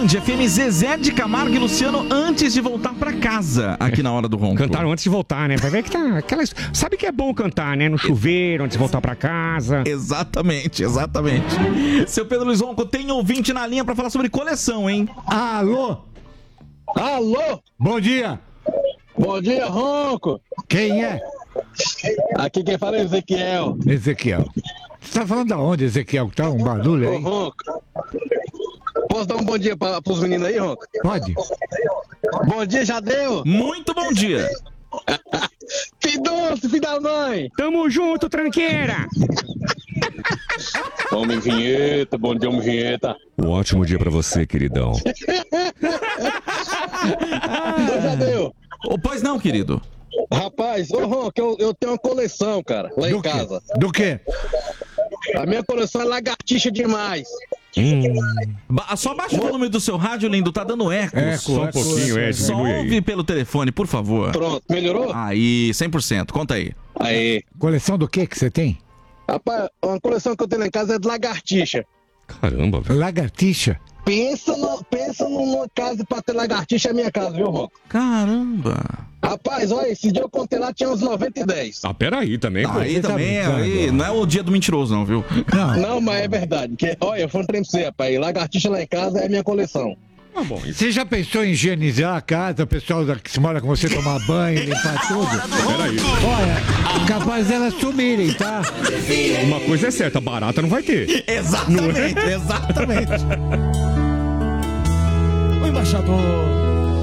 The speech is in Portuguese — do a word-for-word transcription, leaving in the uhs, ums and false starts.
Band F M, Zezé de Camargo e Luciano antes de voltar pra casa, aqui na Hora do Ronco. Cantaram antes de voltar, né? Vai ver que tá aquela... Sabe que é bom cantar, né? No chuveiro, antes de voltar pra casa. Exatamente, exatamente. Seu Pedro Luiz Ronco, tem ouvinte na linha pra falar sobre coleção, hein? Alô? Alô? Bom dia. Bom dia, Ronco. Quem é? Aqui quem fala é Ezequiel. Ezequiel. Você tá falando da onde, Ezequiel? Tá um barulho aí? Ô, Ronco. Posso dar um bom dia para os meninos aí, Ronco? Pode. Bom dia, já deu? Muito bom dia. Fidonço, filho da mãe. Tamo junto, tranqueira. Homem vinheta, bom dia, homem vinheta. Um ótimo dia pra você, queridão. Já deu? Oh, pois não, querido. Rapaz, ô Ronco, eu, eu tenho uma coleção, cara, lá Do em quê? casa. Do quê? A minha coleção é lagartixa demais. Hum. Ba- só baixa o volume do seu rádio, lindo, tá dando eco. Eco, Só um eco, pouquinho, é, Só diminui ouve aí. pelo telefone, por favor. Pronto, melhorou? Aí, cem por cento, conta aí. Aí. Coleção do que que você tem? Rapaz, uma coleção que eu tenho lá em casa é de lagartixa. Caramba, velho. Lagartixa. Pensa, no, pensa numa casa pra ter lagartixa, é a minha casa, viu, Ronco? Caramba. Rapaz, olha, esse dia eu contei lá, tinha uns noventa e dez. Ah, peraí também, pô. Aí você tá também, brincando, aí, ó. não é o dia do mentiroso não, viu? Não. Não, mas é verdade. Que, olha, eu fui um trem pra você, rapaz. Lagartixa lá em casa é a minha coleção. Tá bom, isso. Você já pensou em higienizar a casa, o pessoal da- que se mora com você tomar banho, limpar tudo? Peraí. Olha, capaz delas sumirem, tá? Uma coisa é certa, barata não vai ter. Exatamente, exatamente. O embaixador